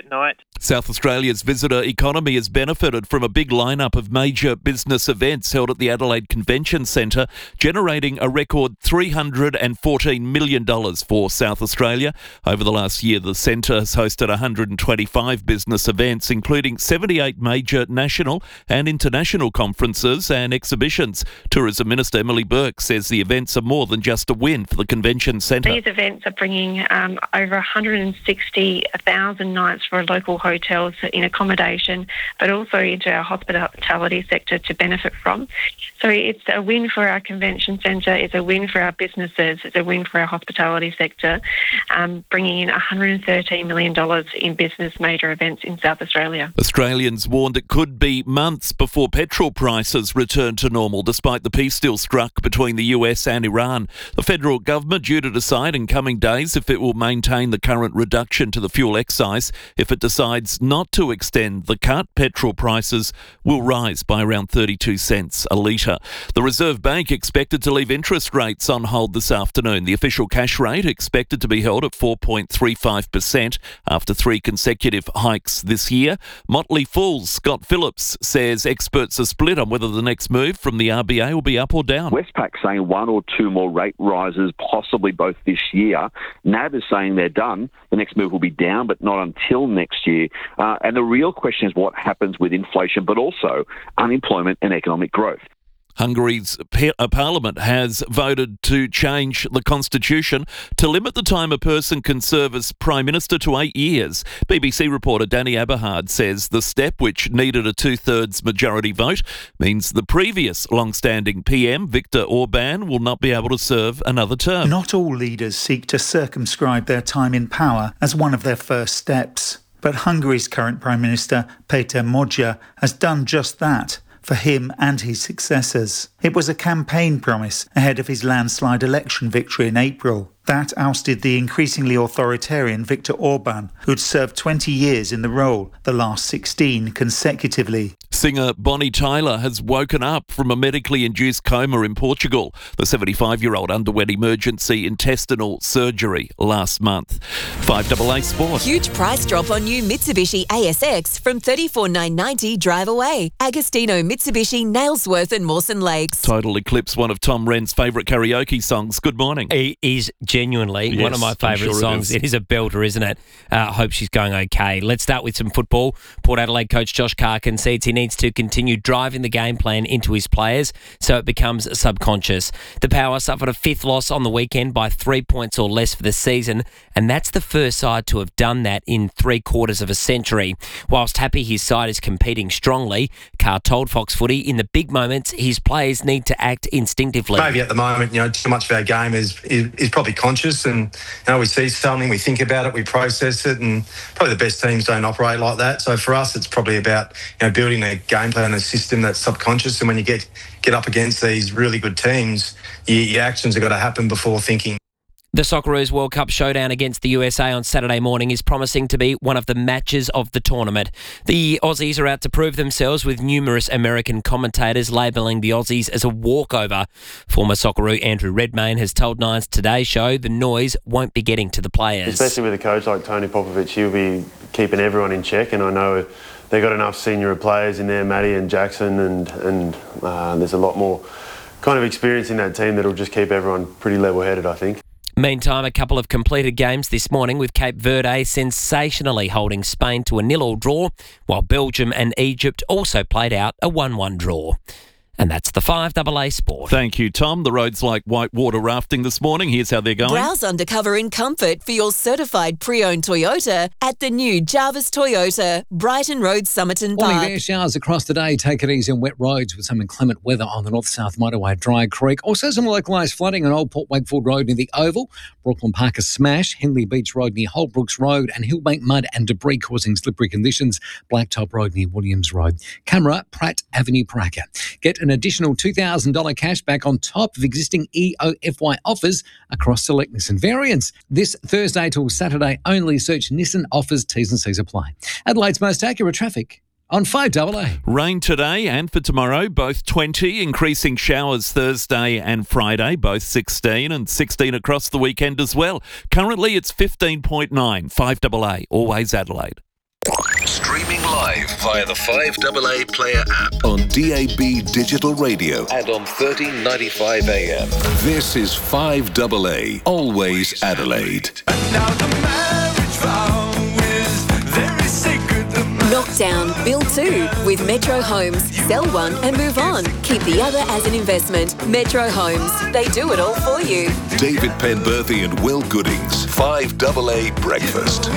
South Australia's visitor economy has benefited from a big lineup of major business events held at the Adelaide Convention Centre, generating a record three hundred fourteen million dollars for South Australia. Over the last year, the centre has hosted one hundred twenty-five business events, including seventy-eight major national and international conferences and exhibitions. Tourism Minister Emily Burke says the events are more than just a win for the Convention Centre. These events are bringing um, over one hundred sixty thousand nights for local hotels in accommodation, but also into our hospitality sector to benefit from. So it's a win for our convention centre, it's a win for our businesses, it's a win for our hospitality sector, um, bringing in one hundred thirteen million dollars in business major events in South Australia. Australians warned it could be months before petrol prices return to normal, despite the peace deal struck between the U S and Iran. The federal government due to decide in coming days if it will maintain the current reduction to the fuel excise. If it decides not to extend the cut, petrol prices will rise by around thirty-two cents a litre. The Reserve Bank expected to leave interest rates on hold this afternoon. The official cash rate expected to be held at four point three five percent after three consecutive hikes this year. Motley Fool's Scott Phillips says experts are split on whether the next move from the R B A will be up or down. Westpac saying one or two more rate rises, possibly both this year. N A B is saying they're done. The next move will be down, but not until next year. Uh, and the real question is what happens with inflation, but also unemployment and economic growth. Hungary's parliament has voted to change the constitution to limit the time a person can serve as prime minister to eight years. B B C reporter Danny Aberhard says the step, which needed a two-thirds majority vote, means the previous long-standing P M, Viktor Orban, will not be able to serve another term. Not all leaders seek to circumscribe their time in power as one of their first steps. But Hungary's current Prime Minister, Péter Magyar, has done just that for him and his successors. It was a campaign promise ahead of his landslide election victory in April. That ousted the increasingly authoritarian Viktor Orban, who'd served twenty years in the role, the last sixteen consecutively. Singer Bonnie Tyler has woken up from a medically induced coma in Portugal. The seventy-five-year-old underwent emergency intestinal surgery last month. five A A Sport. Huge price drop on new Mitsubishi A S X from thirty-four thousand nine hundred ninety drive away. Agostino Mitsubishi, Nailsworth and Mawson Lakes. Total Eclipse, one of Tom Wren's favourite karaoke songs. Good morning. It is genuinely yes, one of my favourite sure songs. It is. It is a belter, isn't it? I uh, hope she's going okay. Let's start with some football. Port Adelaide coach Josh Carr concedes he needs to continue driving the game plan into his players so it becomes subconscious. The Power suffered a fifth loss on the weekend by three points or less for the season, and that's the first side to have done that in three quarters of a century. Whilst happy his side is competing strongly, Carr told Fox Footy in the big moments his players need to act instinctively. Maybe at the moment, you know, too much of our game is, is is probably conscious, and you know, we see something, we think about it, we process it, and probably the best teams don't operate like that. So for us, it's probably about you know building a game plan, a system that's subconscious, and when you get get up against these really good teams, your, your actions have got to happen before thinking. The Socceroos World Cup showdown against the U S A on Saturday morning is promising to be one of the matches of the tournament. The Aussies are out to prove themselves, with numerous American commentators labelling the Aussies as a walkover. Former Socceroo Andrew Redmayne has told Nine's Today Show the noise won't be getting to the players. Especially with a coach like Tony Popovich, he'll be keeping everyone in check, and I know they've got enough senior players in there, Matty and Jackson, and, and uh, there's a lot more kind of experience in that team that'll just keep everyone pretty level-headed, I think. Meantime, a couple of completed games this morning, with Cape Verde sensationally holding Spain to a nil-all draw, while Belgium and Egypt also played out a one-one draw. And that's the five A A Sport. Thank you, Tom. The roads like whitewater rafting this morning. Here's how they're going. Browse undercover in comfort for your certified pre-owned Toyota at the new Jarvis Toyota, Brighton Road, Somerton Park. Morning there, showers across the day. Take it easy on wet roads with some inclement weather on the north-south motorway at Dry Creek. Also some localised flooding on Old Port Wakefield Road near the Oval, Brooklyn Park a smash, Henley Beach Road near Holbrooks Road, and Hillbank mud and debris causing slippery conditions, Blacktop Road near Williams Road. Camera, Pratt Avenue, Parker. Get an additional two thousand dollars cash back on top of existing E O F Y offers across select Nissan variants. This Thursday till Saturday only. Search Nissan offers, T's and C's apply. Adelaide's most accurate traffic on five A A. Rain today and for tomorrow, both twenty. Increasing showers Thursday and Friday, both sixteen, and sixteen across the weekend as well. Currently it's fifteen point nine. five A A, always Adelaide. Streaming live via the five A A Player app on D A B Digital Radio and on thirteen ninety-five A M. This is five A A, always Adelaide. Knock down, build two with Metro Homes. Sell one and move on. Keep the other as an investment. Metro Homes. They do it all for you. David Penberthy and Will Goodings, five A A Breakfast.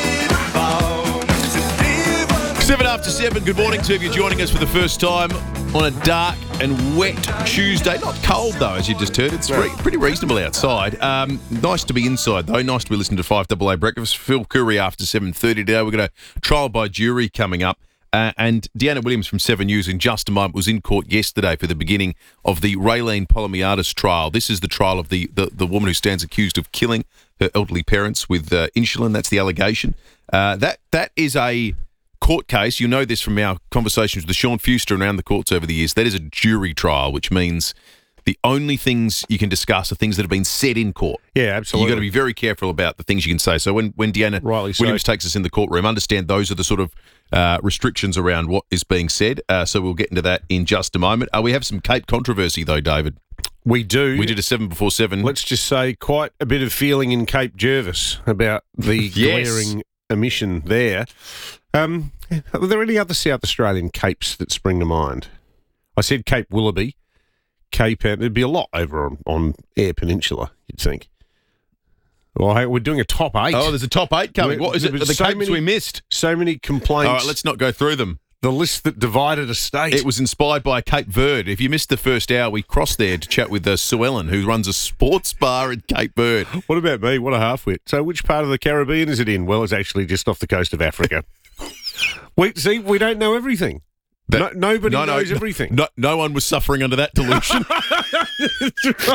Seven after seven. Good morning to you joining us for the first time on a dark and wet Tuesday. Not cold though, as you just heard. It's re- pretty reasonable outside. Um, nice to be inside though. Nice to be listening to five A A Breakfast. Phil Curry after seven thirty today. We've got a trial by jury coming up. Uh, and Deanna Williams from Seven News in just a moment was in court yesterday for the beginning of the Raylene Polymiatis trial. This is the trial of the, the, the woman who stands accused of killing her elderly parents with uh, insulin. That's the allegation. Uh, that that is a court case. You know this from our conversations with Sean Fuster around the courts over the years. That is a jury trial, which means the only things you can discuss are things that have been said in court. Yeah, absolutely. You've got to be very careful about the things you can say. So when, when Deanna Rightly so. Williams takes us in the courtroom, understand those are the sort of uh, restrictions around what is being said. Uh, so we'll get into that in just a moment. Uh, we have some Cape controversy, though, David. We do. We did a seven before seven. Let's just say quite a bit of feeling in Cape Jervis about the Yes. glaring omission there. Um, are there any other South Australian capes that spring to mind? I said Cape Willoughby, Cape, and there'd be a lot over on, on Eyre Peninsula, you'd think. Well, hey, we're doing a top eight. Oh, there's a top eight coming. We're- What is it? there The was so capes many- we missed. So many complaints. All right, let's not go through them. The list that divided a state. It was inspired by Cape Verde. If you missed the first hour, we crossed there to chat with uh, Sue Ellen, who runs a sports bar in Cape Verde. What about me? What a half-wit. So which part of the Caribbean is it in? Well, it's actually just off the coast of Africa. we See, we don't know everything. That- no, nobody no, no, knows no, everything. No, no one was suffering under that delusion. That's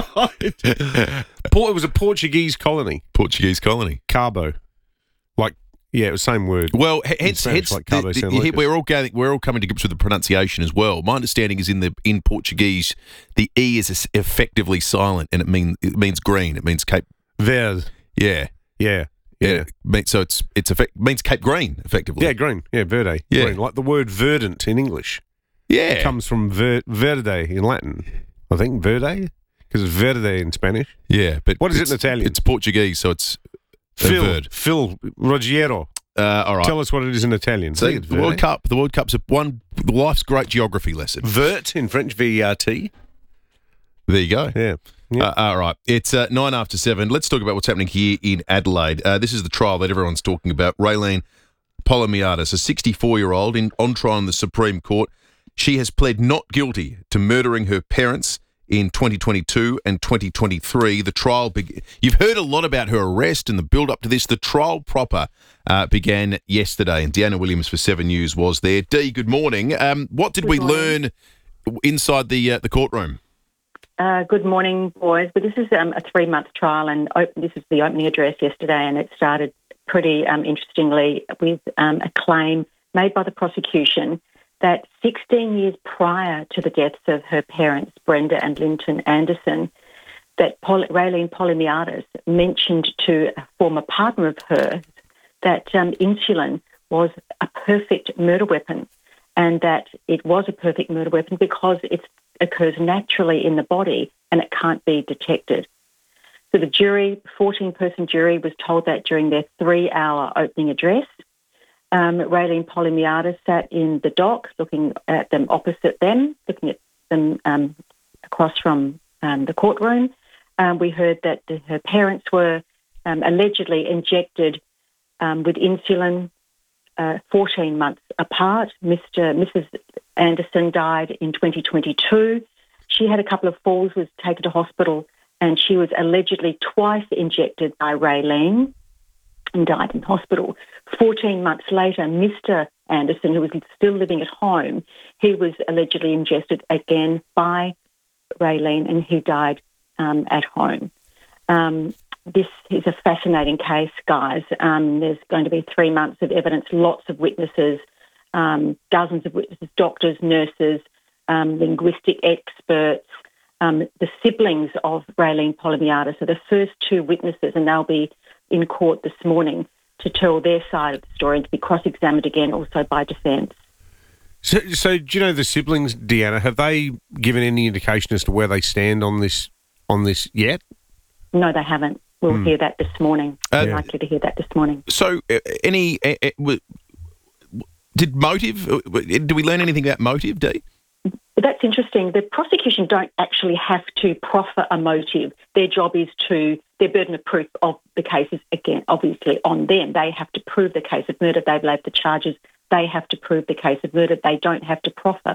right. Por- it was a Portuguese colony. Portuguese colony. Cabo. Like, yeah, it was the same word. Well, h- In hence, Spanish, hence like Cabo the- the- San Lucas. we're all going, we're all coming to grips with the pronunciation as well. My understanding is in the in Portuguese, the e is es- effectively silent, and it means it means green. It means Cape Verde. Yeah, Yeah. yeah. Yeah. Me- So it's it's effect, means Cape Green effectively. Yeah, green. Yeah, verde. Yeah. Green. Like the word verdant in English. yeah. It comes from ver- verde in Latin. I think verde, because it's verde in Spanish. yeah. But What is it it's- in Italian? It's Portuguese, so it's a Phil, verde. Phil Ruggiero. Uh, all right. Tell us what it is in Italian. I So think it's the World verde. Cup, the World Cup's a one life's great geography lesson. Vert in French, V E R T. There you go. Yeah. Yeah. Uh, all right. It's uh, nine after seven. Let's talk about what's happening here in Adelaide. Uh, this is the trial that everyone's talking about. Raylene Polymiatis, a sixty-four-year-old in, on trial in the Supreme Court. She has pled not guilty to murdering her parents in twenty twenty-two and twenty twenty-three. The trial, be- you've heard a lot about her arrest and the build-up to this. The trial proper uh, began yesterday, and Deanna Williams for Seven News was there. Dee, good morning. Um, what did Good we morning. learn inside the uh, the courtroom? Uh, good morning, boys. But this is um, a three-month trial, and op- this is the opening address yesterday, and it started pretty um, interestingly with um, a claim made by the prosecution that sixteen years prior to the deaths of her parents, Brenda and Linton Anderson, that Poly- Raylene Polymiatis mentioned to a former partner of hers that um, insulin was a perfect murder weapon, and that it was a perfect murder weapon because it occurs naturally in the body and it can't be detected. So the jury, fourteen-person jury, was told that during their three-hour opening address. Um, Raylene Polymiatis sat in the dock, looking at them opposite them, looking at them um, across from um, the courtroom. Um, we heard that the, her parents were um, allegedly injected um, with insulin uh, fourteen months apart. Mister Missus Anderson died in twenty twenty-two. She had a couple of falls, was taken to hospital, and she was allegedly twice injected by Raylene and died in hospital. fourteen months later, Mister Anderson, who was still living at home, he was allegedly injected again by Raylene, and he died um, at home. Um, this is a fascinating case, guys. Um, there's going to be three months of evidence, lots of witnesses, um, dozens of witnesses, doctors, nurses, um, linguistic experts, um, the siblings of Raylene Polymiatis are the first two witnesses, and they'll be in court this morning to tell their side of the story and to be cross-examined again also by defence. So, so do you know the siblings, Deanna? Have they given any indication as to where they stand on this on this yet? No, they haven't. We'll Hmm. hear that this morning. Uh, We're likely to hear that this morning. So, uh, any uh, uh, w- did motive? uh, Do we learn anything about motive, Dee? But that's interesting. The prosecution don't actually have to proffer a motive. Their job is to, their burden of proof of the case is, again, obviously on them. They have to prove the case of murder. They've laid the charges. They have to prove the case of murder. They don't have to proffer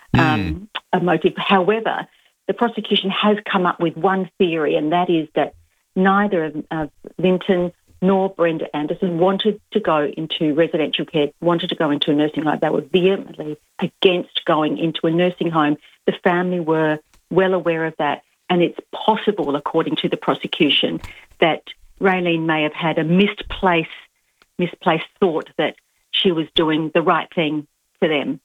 um, a motive. However, the prosecution has come up with one theory, and that is that neither of, of Linton nor Brenda Anderson wanted to go into residential care, wanted to go into a nursing home. They were vehemently against going into a nursing home. The family were well aware of that, and it's possible, according to the prosecution, that Raylene may have had a misplaced, misplaced thought that she was doing the right thing for them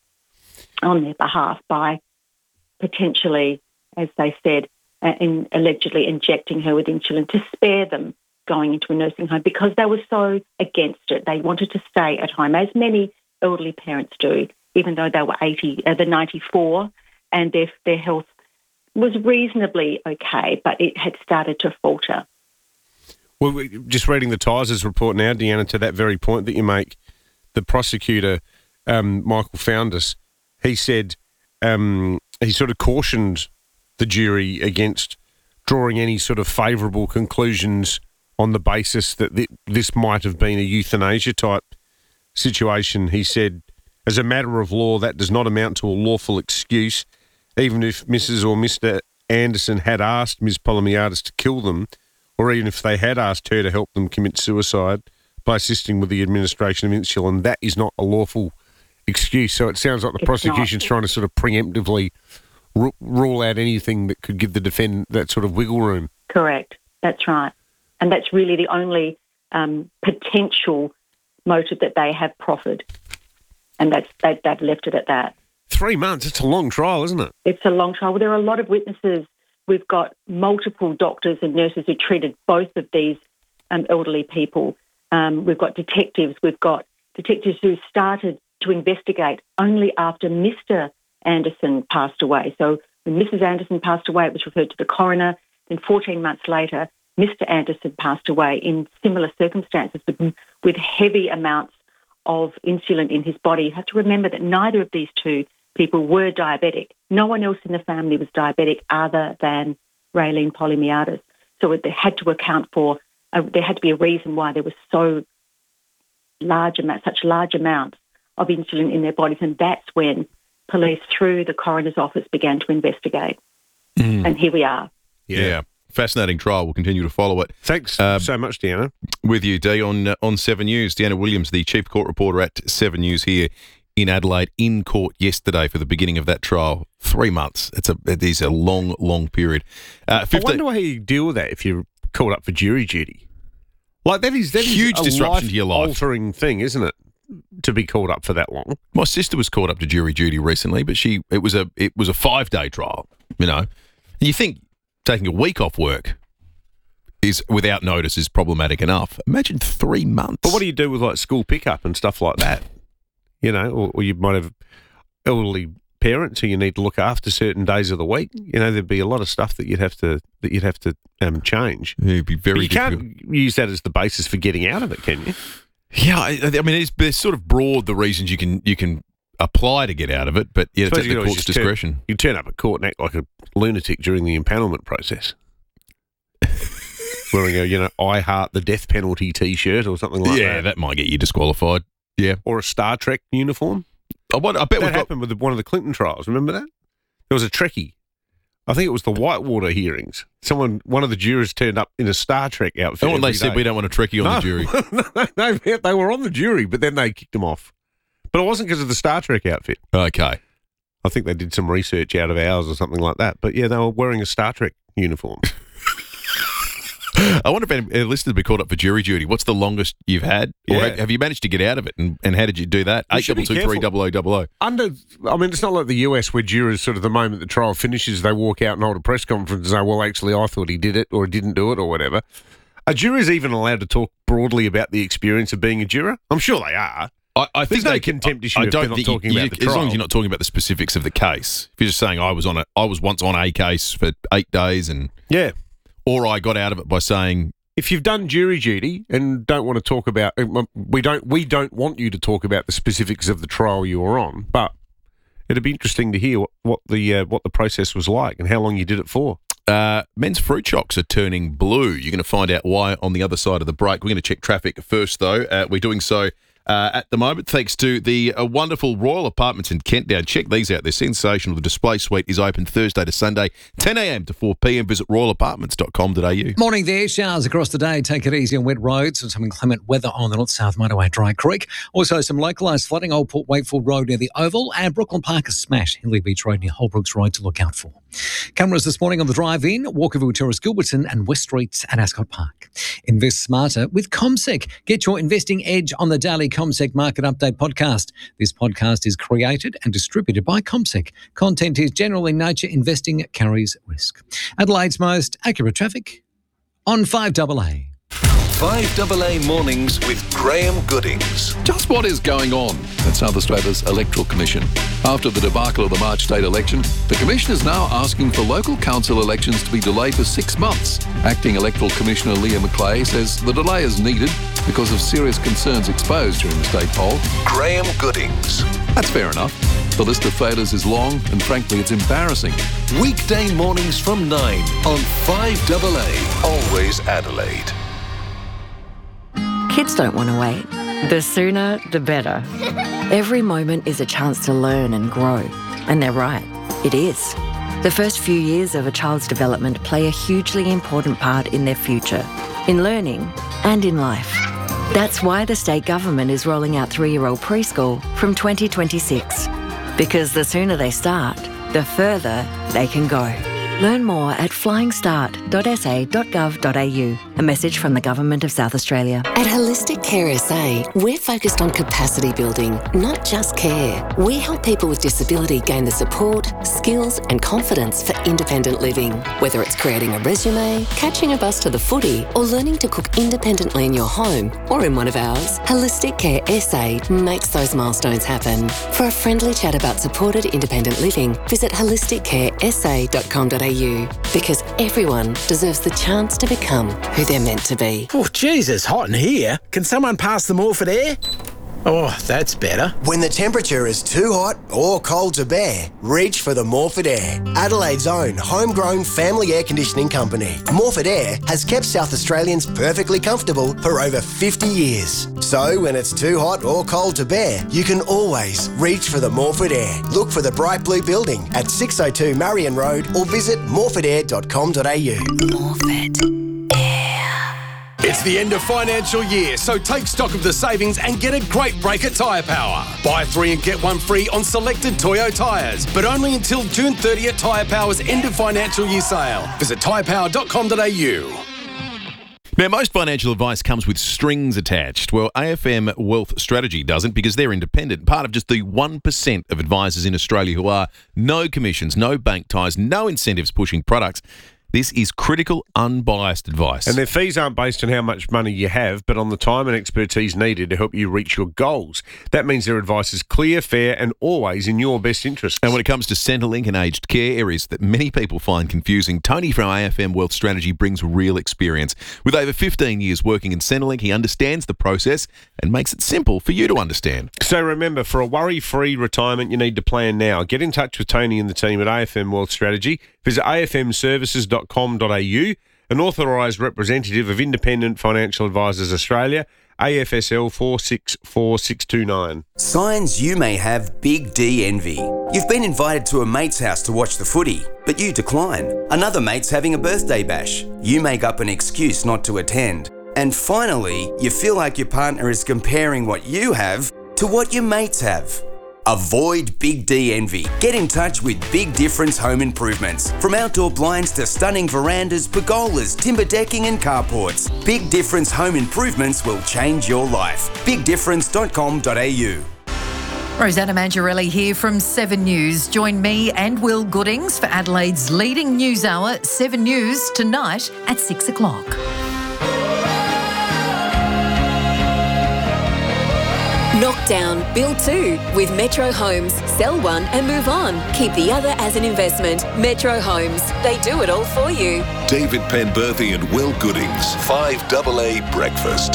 on their behalf by potentially, as they said, uh, in allegedly injecting her with insulin to spare them going into a nursing home because they were so against it. They wanted to stay at home, as many elderly parents do, even though they were eighty, uh, the ninety-four, and their their health was reasonably okay, but it had started to falter. Well, we- just reading the Tysers report now, Deanna, to that very point that you make, the prosecutor, um, Michael Founders, he said um, he sort of cautioned the jury against drawing any sort of favourable conclusions on the basis that th- this might have been a euthanasia type situation. He said, as a matter of law, that does not amount to a lawful excuse, even if Missus or Mister Anderson had asked Miz Polymiadis to kill them, or even if they had asked her to help them commit suicide by assisting with the administration of insulin, that is not a lawful excuse. So it sounds like the It's prosecution's not. trying to sort of preemptively ru- rule out anything that could give the defendant that sort of wiggle room. Correct. That's right. And that's really the only um, potential motive that they have proffered. And that's they, they've left it at that. Three months, it's a long trial, isn't it? It's a long trial. There are a lot of witnesses. We've got multiple doctors and nurses who treated both of these um, elderly people. Um, we've got detectives. We've got detectives who started to investigate only after Mister Anderson passed away. So when Missus Anderson passed away, it was referred to the coroner. Then fourteen months later, Mister Anderson passed away in similar circumstances with, with heavy amounts of insulin in his body. You have to remember that neither of these two people were diabetic. No one else in the family was diabetic other than Raylene Polymiadis. So it, they had to account for, uh, there had to be a reason why there was so large amount, such large amounts of insulin in their bodies, and that's when police, through the coroner's office, began to investigate. Mm. And here we are. Yeah. Fascinating trial. We'll continue to follow it. Thanks Uh, so much, Deanna. With you, Dee, on uh, on Seven News. Deanna Williams, the chief court reporter at Seven News here in Adelaide, in court yesterday for the beginning of that trial. Three months. It's a it is a long, long period. Uh, I wonder how you deal with that if you're called up for jury duty. Like that is that is Huge a disruption to your life. altering thing, isn't it? To be called up for that long. My sister was called up to jury duty recently, but she it was a it was a five day trial. You know, and you think taking a week off work is without notice is problematic enough. Imagine three months. But what do you do with like school pickup and stuff like that? You know, or, or you might have elderly parents who you need to look after certain days of the week. You know, there'd be a lot of stuff that you'd have to that you'd have to um, change. It'd be very. But you difficult. can't use that as the basis for getting out of it, can you? Yeah, I, I mean, it's, it's sort of broad the reasons you can you can apply to get out of it, but yeah, it's Suppose at you the could always court's just turn- discretion. you turn up at court and act like a lunatic during the impanelment process. Wearing a, you know, I heart the death penalty T-shirt or something like yeah, that. that might get you disqualified. Yeah, or a Star Trek uniform. I, bet that we've got- happened with the, one of the Clinton trials. Remember that? There was a Trekkie. I think it was the Whitewater hearings. Someone, one of the jurors turned up in a Star Trek outfit. Oh, and they every said day. we don't want a Trekkie on No. the jury. no, no, they were on the jury, but then they kicked them off. But it wasn't because of the Star Trek outfit. Okay. I think they did some research out of ours or something like that. But yeah, they were wearing a Star Trek uniform. I wonder if any listeners would be called up for jury duty. What's the longest you've had? Or Yeah. have, have you managed to get out of it? And, and how did you do that? You Eight should be double two three careful. double o double o. Under, I mean, it's not like the U S where jurors sort of the moment the trial finishes, they walk out and hold a press conference and say, well, actually, I thought he did it or didn't do it or whatever. Are jurors even allowed to talk broadly about the experience of being a juror? I'm sure they are. I, I think There's no they contempt issue I if don't they're not think talking you, about you, the as long trial. as you're not talking about the specifics of the case. If you're just saying I was on a, I was once on a case for eight days and yeah, or I got out of it by saying. If you've done jury duty and don't want to talk about, we don't we don't want you to talk about the specifics of the trial you were on, but it'd be interesting to hear what, what the uh, what the process was like and how long you did it for. Uh, men's fruit shocks are turning blue. You're going to find out why on the other side of the break. We're going to check traffic first, though. Uh, we're doing so uh, at the moment thanks to the uh, wonderful Royal Apartments in Kent Down. Check these out. They're sensational. The display suite is open Thursday to Sunday, ten a.m. to four p.m. Visit royal apartments dot com dot a u. Morning there. Showers across the day. Take it easy on wet roads and some inclement weather on the north-south motorway, Dry Creek. Also some localised flooding, Old Port Wakefield Road near the Oval, and Brooklyn Park is smashed. Hilly Beach Road near Holbrooks Road to look out for. Cameras this morning on the drive-in, Walkerville Terrace, Gilberton and West Streets at Ascot Park. Invest smarter with CommSec. Get your investing edge on the daily CommSec Market Update podcast. This podcast is created and distributed by CommSec. Content is general in nature. Investing carries risk. Adelaide's most accurate traffic on five double A. five double A Mornings with Graham Goodings. Just what is going on at South Australia's Electoral Commission? After the debacle of the March state election, the Commission is now asking for local council elections to be delayed for six months. Acting Electoral Commissioner Leah McLeay says the delay is needed because of serious concerns exposed during the state poll. Graham Goodings. That's fair enough. The list of failures is long and frankly it's embarrassing. Weekday mornings from nine on five double A. Always Adelaide. Kids don't want to wait. The sooner, the better. Every moment is a chance to learn and grow. And they're right, it is. The first few years of a child's development play a hugely important part in their future, in learning and in life. That's why the state government is rolling out three-year-old preschool from twenty twenty-six. Because the sooner they start, the further they can go. Learn more at flying start dot s a dot gov dot a u. A message from the Government of South Australia. At Holistic Care S A, we're focused on capacity building, not just care. We help people with disability gain the support, skills and confidence for independent living. Whether it's creating a resume, catching a bus to the footy, or learning to cook independently in your home or in one of ours, Holistic Care S A makes those milestones happen. For a friendly chat about supported independent living, visit holistic care s a dot com dot a u. Because everyone deserves the chance to become who they're meant to be. Oh, Jesus, hot in here. Can someone pass the Morphett air? Oh, that's better. When the temperature is too hot or cold to bear, reach for the Morphett Air, Adelaide's own homegrown family air conditioning company. Morphett Air has kept South Australians perfectly comfortable for over fifty years. So when it's too hot or cold to bear, you can always reach for the Morphett Air. Look for the bright blue building at six oh two Marion Road or visit morphett air dot com dot a u. Morphett. It's the end of financial year, so take stock of the savings and get a great break at Tyre Power. Buy three and get one free on selected Toyo tyres, but only until June thirtieth at Tyre Power's end of financial year sale. Visit tyre power dot com dot a u. Now, most financial advice comes with strings attached. Well, A F M Wealth Strategy doesn't because they're independent, part of just the one percent of advisors in Australia who are no commissions, no bank ties, no incentives pushing products. This is critical, unbiased advice. And their fees aren't based on how much money you have, but on the time and expertise needed to help you reach your goals. That means their advice is clear, fair, and always in your best interest. And when it comes to Centrelink and aged care, areas that many people find confusing, Tony from A F M Wealth Strategy brings real experience. With over fifteen years working in Centrelink, he understands the process and makes it simple for you to understand. So remember, for a worry-free retirement, you need to plan now. Get in touch with Tony and the team at A F M Wealth Strategy. Visit a f m services dot com dot a u, an authorised representative of Independent Financial Advisors Australia, A F S L four six four six two nine. Signs you may have big D envy. You've been invited to a mate's house to watch the footy, but you decline. Another mate's having a birthday bash. You make up an excuse not to attend. And finally, you feel like your partner is comparing what you have to what your mates have. Avoid Big D envy. Get in touch with Big Difference Home Improvements. From outdoor blinds to stunning verandas, pergolas, timber decking and carports, Big Difference Home Improvements will change your life. big difference dot com dot a u. Rosanna Mangiarelli here from Seven News. Join me and Will Goodings for Adelaide's leading news hour, Seven News, tonight at six o'clock. down, build two. With Metro Homes, sell one and move on. Keep the other as an investment. Metro Homes, they do it all for you. David Penberthy and Will Goodings, five double A Breakfast.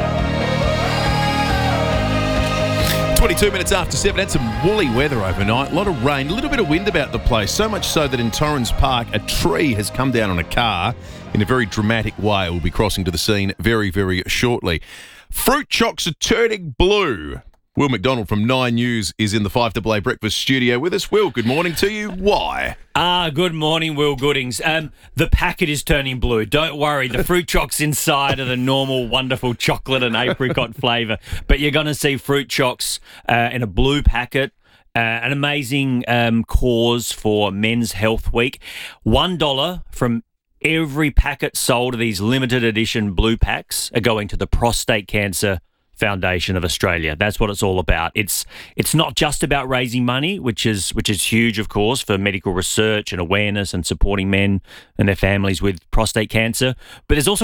twenty-two minutes after seven, had some woolly weather overnight, a lot of rain, a little bit of wind about the place, so much so that in Torrens Park a tree has come down on a car in a very dramatic way. We'll be crossing to the scene very, very shortly. Fruit chocks are turning blue. Will McDonald from Nine News is in the five double A Breakfast studio with us. Will, good morning to you. Why? Ah, good morning, Will Goodings. Um, the packet is turning blue. Don't worry, the fruit chocks inside are the normal, wonderful chocolate and apricot flavour. But you're going to see fruit chocks uh, in a blue packet. Uh, an amazing um, cause for Men's Health Week. One dollar from every packet sold of these limited edition blue packs are going to the Prostate Cancer Foundation of Australia. That's what it's all about. It's it's not just about raising money, which is which is huge, of course, for medical research and awareness and supporting men and their families with prostate cancer, but there's also